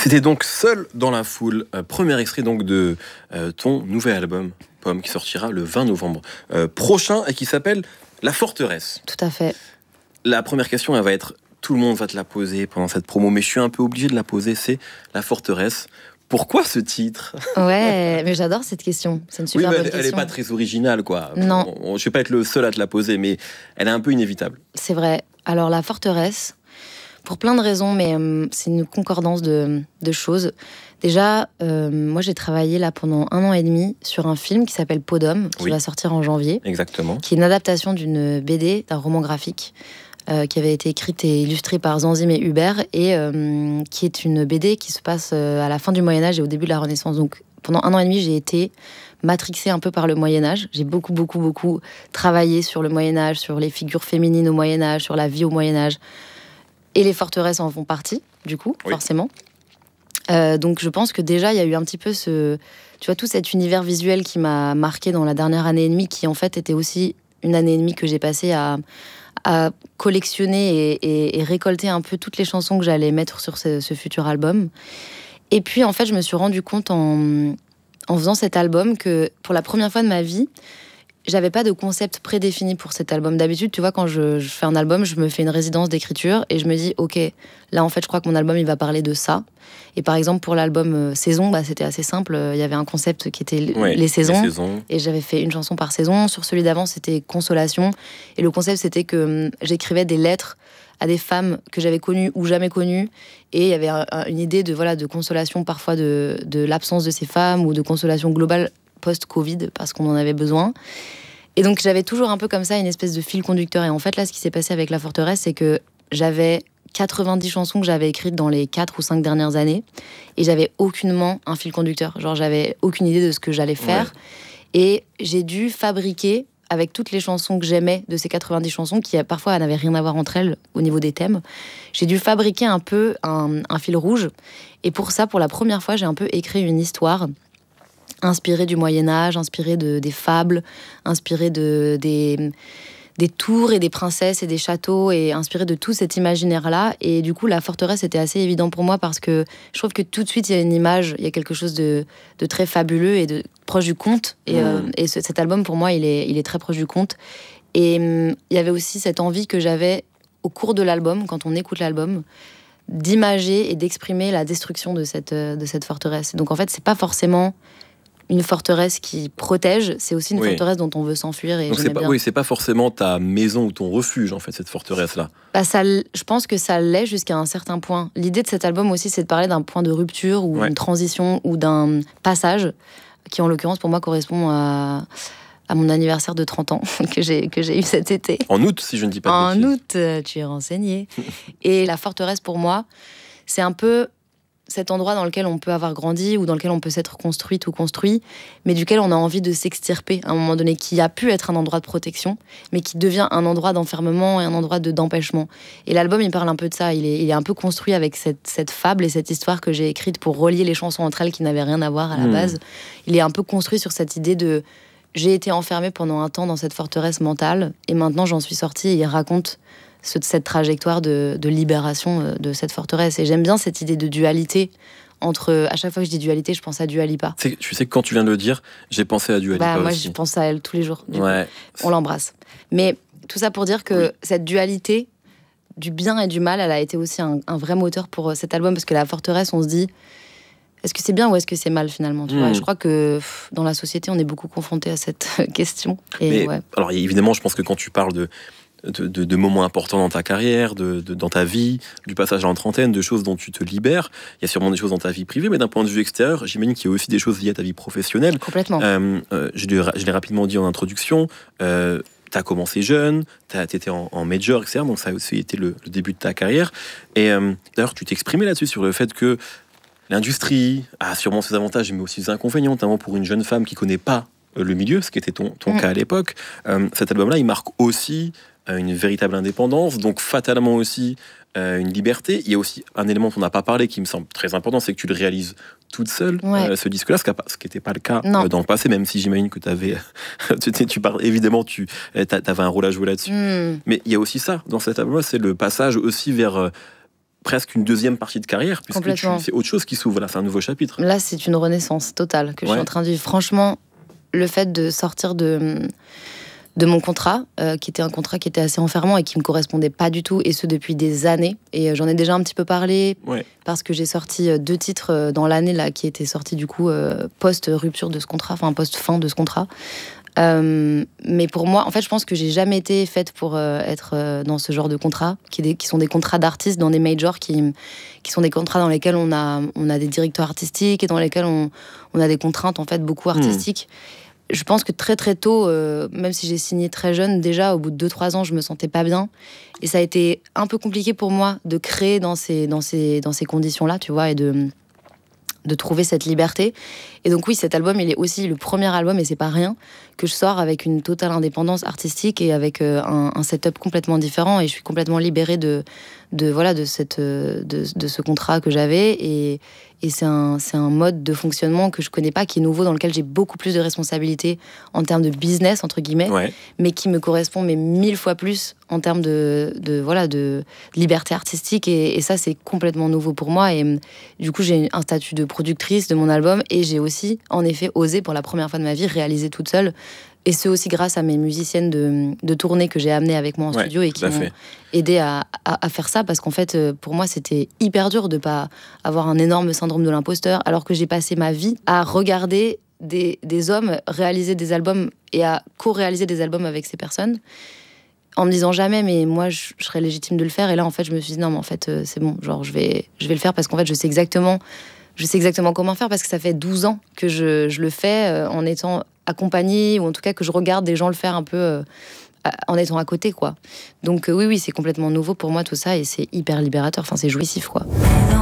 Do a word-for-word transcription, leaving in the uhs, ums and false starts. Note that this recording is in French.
C'était donc Seul dans la foule, euh, premier extrait donc de euh, ton nouvel album, Pomme, qui sortira le vingt novembre euh, prochain et qui s'appelle La Forteresse. Tout à fait. La première question, elle va être, tout le monde va te la poser pendant cette promo, mais je suis un peu obligé de la poser, c'est La Forteresse. Pourquoi ce titre ? Ouais, mais j'adore cette question. C'est une super oui, bonne elle, question. Elle n'est pas très originale, quoi. Non. On, on, je vais pas être le seul à te la poser, mais elle est un peu inévitable. C'est vrai. Alors, La Forteresse, pour plein de raisons, mais euh, c'est une concordance de, de choses. Déjà, euh, moi, j'ai travaillé là pendant un an et demi sur un film qui s'appelle Peau d'homme, qui oui. va sortir en janvier. Exactement. Qui est une adaptation d'une B D, d'un roman graphique, euh, qui avait été écrite et illustrée par Zanzime et Hubert, et euh, qui est une B D qui se passe euh, à la fin du Moyen-Âge et au début de la Renaissance. Donc, pendant un an et demi, j'ai été matrixée un peu par le Moyen-Âge. J'ai beaucoup, beaucoup, beaucoup travaillé sur le Moyen-Âge, sur les figures féminines au Moyen-Âge, sur la vie au Moyen-Âge. Et les forteresses en font partie, du coup, oui. forcément. Euh, donc je pense que déjà, il y a eu un petit peu ce... Tu vois, tout cet univers visuel qui m'a marqué dans la dernière année et demie, qui en fait était aussi une année et demie que j'ai passée à, à collectionner et, et, et récolter un peu toutes les chansons que j'allais mettre sur ce, ce futur album. Et puis, en fait, je me suis rendu compte en, en faisant cet album que, pour la première fois de ma vie, j'avais pas de concept prédéfini pour cet album. D'habitude, tu vois, quand je, je fais un album, je me fais une résidence d'écriture et je me dis, ok, là, en fait, je crois que mon album, il va parler de ça. Et par exemple, pour l'album euh, Saison, bah, c'était assez simple. Il y avait un concept qui était l- ouais, les, saisons, les saisons. Et j'avais fait une chanson par saison. Sur celui d'avant, c'était Consolation. Et le concept, c'était que hum, j'écrivais des lettres à des femmes que j'avais connues ou jamais connues. Et il y avait un, une idée de, voilà, de consolation, parfois de, de l'absence de ces femmes ou de consolation globale post-Covid, parce qu'on en avait besoin. Et donc, j'avais toujours un peu comme ça une espèce de fil conducteur. Et en fait, là, ce qui s'est passé avec La Forteresse, c'est que j'avais quatre-vingt-dix chansons que j'avais écrites dans les quatre ou cinq dernières années. Et j'avais aucunement un fil conducteur. Genre, j'avais aucune idée de ce que j'allais faire. Ouais. Et j'ai dû fabriquer, avec toutes les chansons que j'aimais de ces quatre-vingt-dix chansons, qui parfois n'avaient rien à voir entre elles au niveau des thèmes, j'ai dû fabriquer un peu un, un fil rouge. Et pour ça, pour la première fois, j'ai un peu écrit une histoire inspiré du Moyen-Âge, inspiré de, des fables, inspiré de, des, des tours et des princesses et des châteaux, et inspiré de tout cet imaginaire-là. Et du coup, La Forteresse était assez évident pour moi parce que je trouve que tout de suite, il y a une image, il y a quelque chose de, de très fabuleux et de proche du conte. Et, mmh. euh, et ce, cet album, pour moi, il est, il est très proche du conte. Et hum, il y avait aussi cette envie que j'avais au cours de l'album, quand on écoute l'album, d'imager et d'exprimer la destruction de cette, de cette forteresse. Donc en fait, c'est pas forcément une forteresse qui protège, c'est aussi une oui. forteresse dont on veut s'enfuir. Et donc c'est pas, bien. Oui, c'est pas forcément ta maison ou ton refuge, en fait, cette forteresse-là. Bah, ça, je pense que ça l'est jusqu'à un certain point. L'idée de cet album aussi, c'est de parler d'un point de rupture ou ouais. d'une transition ou d'un passage qui, en l'occurrence, pour moi, correspond à, à mon anniversaire de trente ans que j'ai, que j'ai eu cet été. En août, si je ne dis pas de En bêtises. août, tu es renseignée. Et la forteresse, pour moi, c'est un peu cet endroit dans lequel on peut avoir grandi ou dans lequel on peut s'être construite ou construit, mais duquel on a envie de s'extirper à un moment donné, qui a pu être un endroit de protection, mais qui devient un endroit d'enfermement et un endroit de, d'empêchement. Et l'album, il parle un peu de ça. Il est, il est un peu construit avec cette, cette fable et cette histoire que j'ai écrite pour relier les chansons entre elles qui n'avaient rien à voir à la mmh. base. Il est un peu construit sur cette idée de j'ai été enfermée pendant un temps dans cette forteresse mentale et maintenant j'en suis sortie, et il raconte cette trajectoire de, de libération de cette forteresse. Et j'aime bien cette idée de dualité entre... À chaque fois que je dis dualité, je pense à Dua Lipa. C'est, tu sais que quand tu viens de le dire, j'ai pensé à Dua Lipa bah, moi, aussi. je pense à elle tous les jours. Ouais. On l'embrasse. Mais tout ça pour dire que oui. cette dualité du bien et du mal, elle a été aussi un, un vrai moteur pour cet album, parce que La Forteresse, on se dit, est-ce que c'est bien ou est-ce que c'est mal, finalement, tu mmh. vois. Je crois que pff, dans la société, on est beaucoup confronté à cette question. Et, Mais, ouais. alors, évidemment, je pense que quand tu parles de De, de, de moments importants dans ta carrière, de, de, dans ta vie, du passage à la trentaine, de choses dont tu te libères. Il y a sûrement des choses dans ta vie privée, mais d'un point de vue extérieur, j'imagine qu'il y a aussi des choses liées à ta vie professionnelle. Complètement. Euh, euh, je, l'ai, je l'ai rapidement dit en introduction, euh, tu as commencé jeune, tu étais en, en major, et cetera. Donc ça a aussi été le, le début de ta carrière. Et euh, d'ailleurs, tu t'exprimais là-dessus, sur le fait que l'industrie a sûrement ses avantages, mais aussi ses inconvénients, notamment pour une jeune femme qui ne connaît pas le milieu, ce qui était ton, ton mmh. cas à l'époque. Euh, cet album-là, il marque aussi une véritable indépendance, donc fatalement aussi euh, une liberté. Il y a aussi un élément dont on n'a pas parlé qui me semble très important, c'est que tu le réalises toute seule, ouais. euh, ce disque-là, ce qui n'était pas le cas euh, dans le passé, même si j'imagine que avais, tu, tu parles, évidemment, tu avais un rôle à jouer là-dessus. Mm. Mais il y a aussi ça, dans cet album-là, c'est le passage aussi vers... Euh, presque une deuxième partie de carrière, puisque tu, Complètement. c'est autre chose qui s'ouvre, là, c'est un nouveau chapitre. Là, c'est une renaissance totale que je Ouais. suis en train de vivre. Franchement, le fait de sortir de, de mon contrat, euh, qui était un contrat qui était assez enfermant et qui me correspondait pas du tout, et ce depuis des années. Et euh, j'en ai déjà un petit peu parlé, Ouais. parce que j'ai sorti euh, deux titres euh, dans l'année là, qui étaient sortis du coup euh, post-rupture de ce contrat, enfin post-fin de ce contrat. Euh, mais pour moi, en fait, je pense que j'ai jamais été faite pour euh, être euh, dans ce genre de contrat, qui, est des- qui sont des contrats d'artistes dans des majors, qui, qui sont des contrats dans lesquels on a, on a des directeurs artistiques et dans lesquels on, on a des contraintes en fait beaucoup artistiques. Mmh. Je pense que très très tôt, euh, même si j'ai signé très jeune, déjà au bout de deux trois ans, je me sentais pas bien, et ça a été un peu compliqué pour moi de créer dans ces, dans ces, dans ces conditions-là, tu vois, et de de trouver cette liberté. Et donc oui, cet album, il est aussi le premier album, et c'est pas rien, que je sors avec une totale indépendance artistique et avec euh, un, un setup complètement différent, et je suis complètement libérée de, de, voilà, de, cette, de, de ce contrat que j'avais, et, et c'est, un, c'est un mode de fonctionnement que je connais pas, qui est nouveau, dans lequel j'ai beaucoup plus de responsabilités en termes de business, entre guillemets, Ouais. mais qui me correspond mais mille fois plus en termes de, de, voilà, de liberté artistique, et, et ça, c'est complètement nouveau pour moi. Et du coup, j'ai un statut de productrice de mon album, et j'ai aussi, en effet, osé pour la première fois de ma vie réaliser toute seule, et ce aussi grâce à mes musiciennes de, de tournée que j'ai amenées avec moi en Ouais, studio, et qui m'ont fait. aidé à, à, à faire ça, parce qu'en fait, pour moi, c'était hyper dur de pas avoir un énorme syndrome de l'imposteur, alors que j'ai passé ma vie à regarder des, des hommes réaliser des albums et à co-réaliser des albums avec ces personnes, en me disant jamais, mais moi, je, je serais légitime de le faire. Et là, en fait, je me suis dit, non, mais en fait, euh, c'est bon, genre, je vais, je vais le faire, parce qu'en fait, je sais exactement, je sais exactement comment faire, parce que ça fait douze ans que je, je le fais euh, en étant accompagnée, ou en tout cas que je regarde des gens le faire un peu euh, en étant à côté, quoi. Donc, euh, oui, oui, c'est complètement nouveau pour moi, tout ça, et c'est hyper libérateur. Enfin, c'est jouissif, quoi.